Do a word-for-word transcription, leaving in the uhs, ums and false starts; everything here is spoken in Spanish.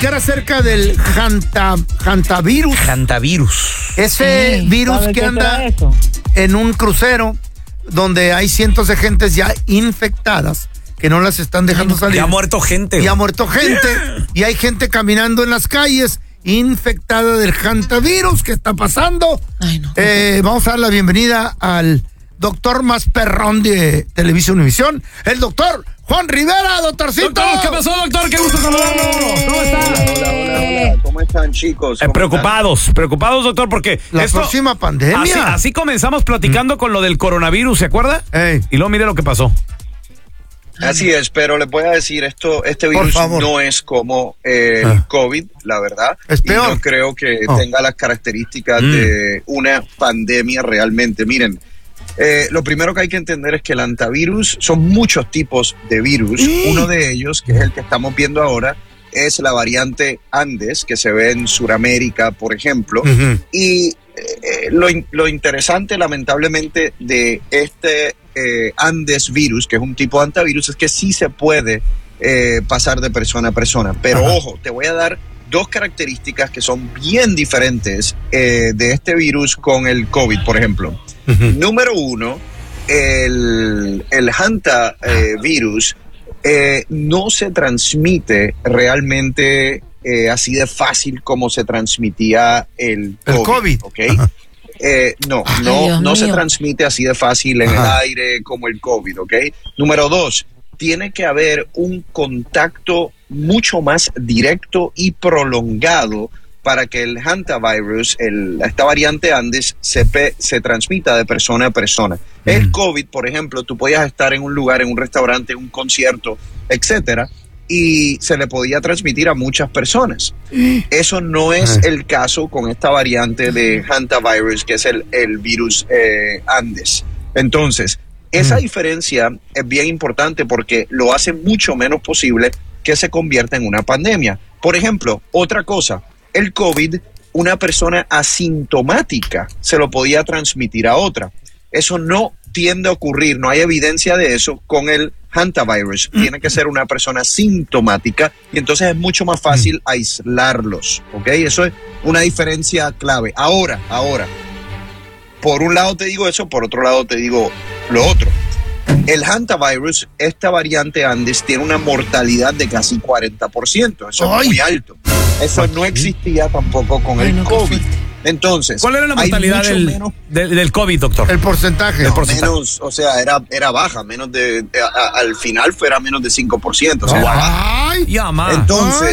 platicar acerca del hanta, hantavirus. Hantavirus. Ese Sí, virus ¿sabe que qué anda será eso? en un crucero donde hay cientos de gentes ya infectadas que no las están dejando salir. Ya ha muerto gente. Y ha muerto gente. Y hay gente caminando en las calles infectada del hantavirus. ¿Qué está pasando? Ay, no. Eh, vamos a dar la bienvenida al doctor más perrón de Televisión Univisión, el doctor Juan Rivera. Doctorcito. Doctor, ¿qué pasó, doctor? Qué gusto saludarlo. ¿Cómo está? Hola, hola, hola. ¿Cómo están, chicos? Eh, ¿Cómo preocupados, están? preocupados, doctor, porque La esto, próxima pandemia. así, así comenzamos platicando mm. con lo del coronavirus, ¿se acuerda? Ey. Y luego mire lo que pasó. Así es, pero les voy a decir esto, este Por virus favor. no es como el Ah. COVID, la verdad. Es peor. Y no creo que Oh. tenga las características Mm. de una pandemia realmente. Miren, eh, lo primero que hay que entender es que el hantavirus son muchos tipos de virus. Mm. Uno de ellos, que es el que estamos viendo ahora, es la variante Andes, que se ve en Sudamérica, por ejemplo. Uh-huh. Y eh, lo, lo interesante, lamentablemente, de este eh, Andes virus, que es un tipo de hantavirus, es que sí se puede eh, pasar de persona a persona. Pero Ajá. ojo, te voy a dar dos características que son bien diferentes eh, de este virus con el COVID, por ejemplo. Uh-huh. Número uno, el, el hantavirus eh, no se transmite realmente eh, así de fácil como se transmitía el COVID. El COVID. ¿Ok? Eh, no, Ay, no, Dios no se mío. transmite así de fácil en Ajá. el aire como el COVID, ¿ok? Número dos, tiene que haber un contacto mucho más directo y prolongado para que el hantavirus, el, esta variante Andes, se, pe, se transmita de persona a persona. Mm. El COVID, por ejemplo, tú podías estar en un lugar, en un restaurante, en un concierto, etcétera, y se le podía transmitir a muchas personas. Eso no es el caso con esta variante de hantavirus, que es el, el virus eh, Andes. Entonces, esa diferencia es bien importante porque lo hace mucho menos posible que se convierta en una pandemia. Por ejemplo, otra cosa, el COVID, una persona asintomática se lo podía transmitir a otra. Eso no tiende a ocurrir, no hay evidencia de eso con el hantavirus. Tiene que ser una persona sintomática y entonces es mucho más fácil aislarlos, ¿ok? Eso es una diferencia clave. Ahora, ahora, por un lado te digo eso, por otro lado te digo lo otro. El hantavirus, esta variante Andes, tiene una mortalidad de casi cuarenta por ciento. Eso ¡Ay! es muy alto. Eso no existía tampoco con Ay, el no, qué COVID. fuerte. Entonces, ¿Cuál era la hay mortalidad mucho del, menos- del, del COVID, doctor? El porcentaje. no, menos, o sea, era, era baja, menos de, de- a- al final fuera menos de cinco por ciento. O sea, era baja. Ay, Ya, ma. Entonces,